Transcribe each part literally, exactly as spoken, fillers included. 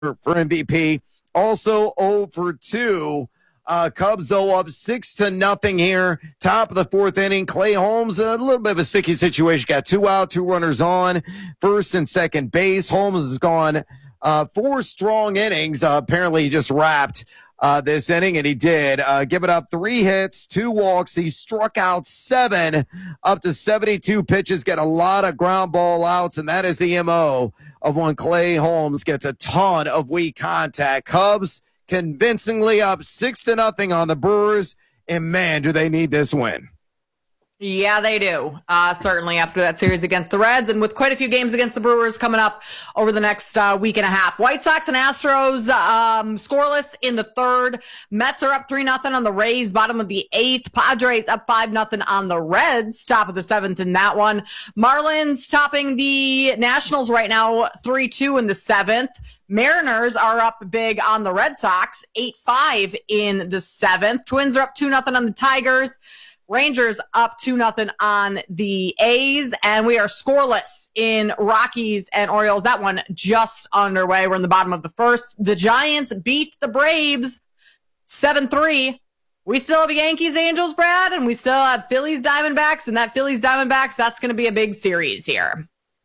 for, for M V P. Also zero for two. Uh, Cubs, though, up six to nothing here. Top of the fourth inning. Clay Holmes, a little bit of a sticky situation. Got two out, two runners on, first and second base. Holmes has gone uh, four strong innings. Uh, apparently, he just wrapped uh, this inning, and he did. Uh, giving up three hits, two walks. He struck out seven, up to seventy-two pitches. Got a lot of ground ball outs, and that is the M O of when Clay Holmes gets a ton of weak contact. Cubs convincingly up six to nothing on the Brewers, and man, do they need this win. Yeah, they do. Uh, certainly after that series against the Reds, and with quite a few games against the Brewers coming up over the next uh, week and a half. White Sox and Astros um, scoreless in the third. Mets are up three nothing on the Rays, bottom of the eighth. Padres up five nothing on the Reds, top of the seventh in that one. Marlins topping the Nationals right now, three two in the seventh. Mariners are up big on the Red Sox, eight five in the seventh. Twins are up two nothing on the Tigers. Rangers up two nothing on the A's, and we are scoreless in Rockies and Orioles. That one just underway. We're in the bottom of the first. The Giants beat the Braves seven three. We still have Yankees, Angels, Brad, and we still have Phillies, Diamondbacks, and that Phillies, Diamondbacks, that's going to be a big series here.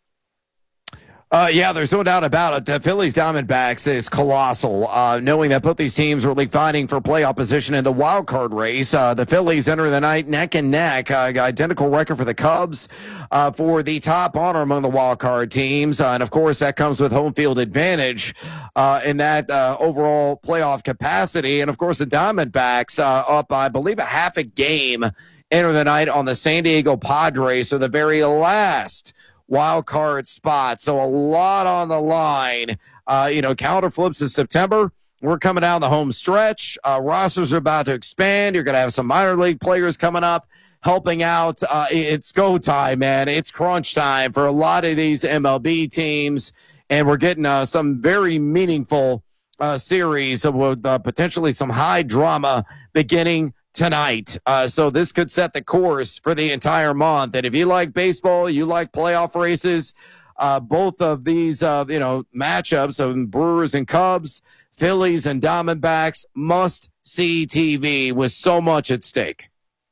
Uh, yeah, there's no doubt about it. The Phillies Diamondbacks is colossal. Uh, knowing that both these teams were really fighting for playoff position in the wild card race. Uh, the Phillies enter the night neck and neck. Uh, identical record for the Cubs uh, for the top honor among the wild card teams. Uh, and of course, that comes with home field advantage uh, in that uh, overall playoff capacity. And of course, the Diamondbacks uh, up, I believe, a half a game enter the night on the San Diego Padres. So the very last wild card spot. So a lot on the line. Uh, you know, calendar flips in September. We're coming down the home stretch. Uh, rosters are about to expand. You're going to have some minor league players coming up, helping out. Uh, it's go time, man. It's crunch time for a lot of these M L B teams. And we're getting uh, some very meaningful uh, series with uh, potentially some high drama beginning tonight. Uh, so this could set the course for the entire month. And if you like baseball, you like playoff races, uh, both of these, uh, you know, matchups of Brewers and Cubs, Phillies and Diamondbacks, must see T V with so much at stake.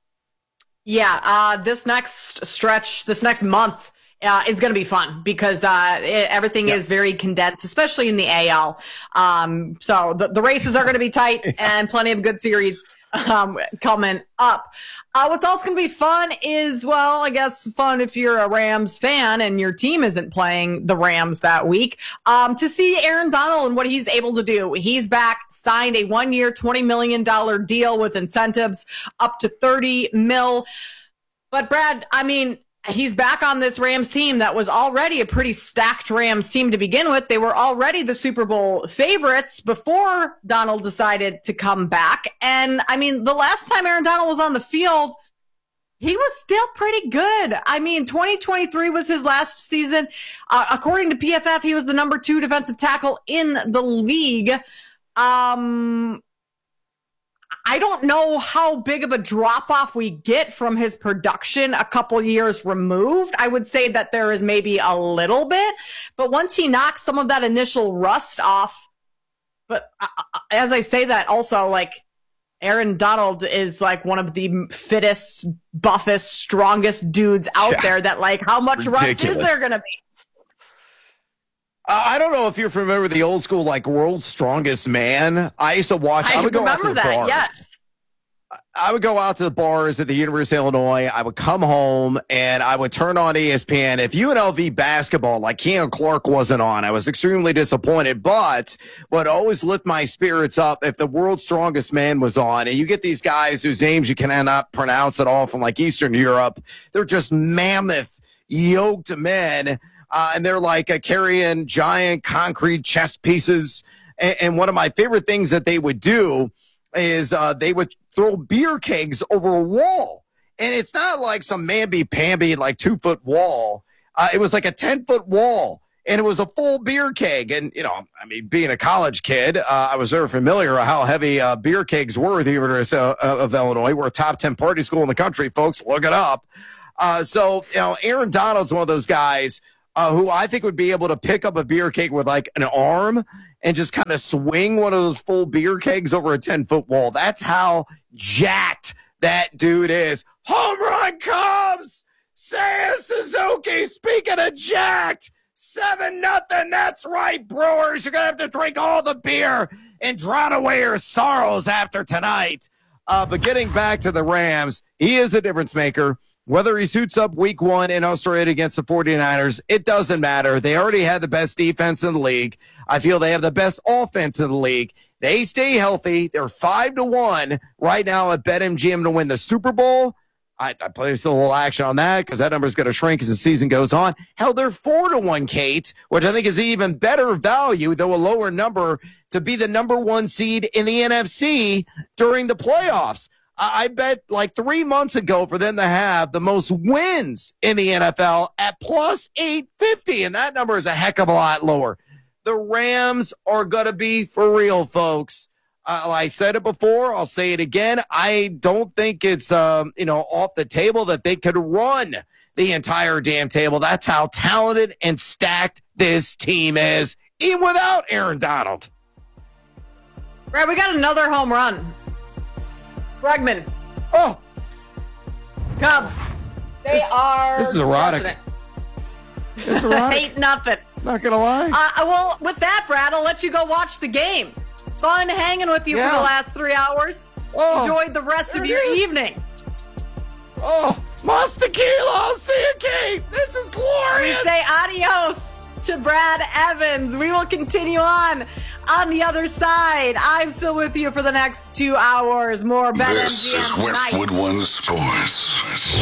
Yeah. Uh, this next stretch, this next month, Uh, it's going to be fun because uh, it, everything yeah. is very condensed, especially in the A L. Um, so the, the races are going to be tight yeah. and plenty of good series um, coming up. Uh, what's also going to be fun is, well, I guess fun if you're a Rams fan and your team isn't playing the Rams that week, um, to see Aaron Donald and what he's able to do. He's back, signed a one-year, twenty million dollars deal with incentives up to thirty mil. But Brad, I mean, he's back on this Rams team that was already a pretty stacked Rams team to begin with. They were already the Super Bowl favorites before Donald decided to come back. And I mean, the last time Aaron Donald was on the field, he was still pretty good. I mean, twenty twenty-three was his last season. Uh, according to P F F, he was the number two defensive tackle in the league. Um, I don't know how big of a drop-off we get from his production a couple years removed. I would say that there is maybe a little bit, but once he knocks some of that initial rust off, but uh, as I say that also, like, Aaron Donald is like one of the fittest, buffest, strongest dudes out yeah. there that, like, how much Ridiculous. rust is there going to be? Uh, I don't know if you're familiar with the old school, like, World's Strongest Man. I used to watch. I, I would go out to the that, bars. Yes. I would go out to the bars at the University of Illinois. I would come home and I would turn on E S P N. If U N L V basketball, like Keon Clark, wasn't on, I was extremely disappointed. But what always lift my spirits up if the World's Strongest Man was on, and you get these guys whose names you cannot pronounce at all from, like, Eastern Europe. They're just mammoth, yoked men. Uh, and they're like uh, carrying giant concrete chess pieces. And, and one of my favorite things that they would do is uh, they would throw beer kegs over a wall. And it's not like some mamby-pamby, like, two-foot wall. Uh, it was like a ten-foot wall, and it was a full beer keg. And, you know, I mean, being a college kid, uh, I was very familiar with how heavy uh, beer kegs were at the University of, of Illinois. We're a top ten party school in the country, folks. Look it up. Uh, so, you know, Aaron Donald's one of those guys. uh, who I think would be able to pick up a beer keg with like an arm and just kind of swing one of those full beer kegs over a ten-foot wall. That's how jacked that dude is. Home run Cubs! Seiya Suzuki, speaking of jacked, seven nothing. That's right, Brewers. You're going to have to drink all the beer and drown away your sorrows after tonight. Uh, but getting back to the Rams, he is a difference maker. Whether he suits up week one in Australia against the 49ers, it doesn't matter. They already had the best defense in the league. I feel they have the best offense in the league. They stay healthy. They're five to one right now at BetMGM to win the Super Bowl. I, I place a little action on that because that number is going to shrink as the season goes on. Hell, they're four to one, Kate, which I think is even better value, though a lower number, to be the number one seed in the N F C during the playoffs. I bet like three months ago for them to have the most wins in the N F L at plus eight fifty, and that number is a heck of a lot lower. The Rams are going to be for real, folks. Uh, I said it before. I'll say it again. I don't think it's, um, you know, off the table that they could run the entire damn table. That's how talented and stacked this team is, even without Aaron Donald. Right, we got another home run. Bregman. Oh. Cubs. They are. This is erotic. This is erotic. Ain't nothing. Not going to lie. Uh, well, with that, Brad, I'll let you go watch the game. Fun hanging with you yeah. for the last three hours. Oh, Enjoyed the rest of your is. evening. Oh, Mas Tequila. I'll see you, Kate. This is glorious. We say adios to Brad Evans. We will continue on on the other side. I'm still with you for the next two hours. More BetMGM This is Westwood One Sports.